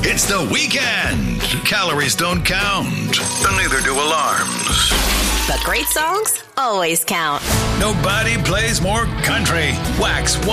It's the weekend. Calories don't count. Neither do alarms. But great songs always count. Nobody plays more country. Wax